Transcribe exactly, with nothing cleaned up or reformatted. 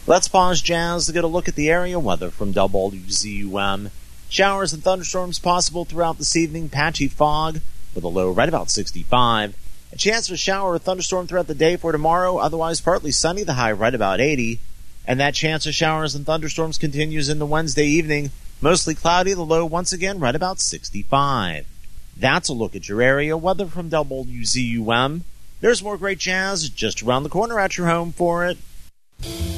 Let's pause Jazz to get a look at the area weather from W Z U M. Showers and thunderstorms possible throughout this evening. Patchy fog with a low right about sixty-five. A chance for shower or thunderstorm throughout the day for tomorrow. Otherwise partly sunny, the high right about eighty. And that chance of showers and thunderstorms continues into Wednesday evening. Mostly cloudy, the low once again right about sixty-five. That's a look at your area weather from W Z U M. There's more great jazz just around the corner at your home for it.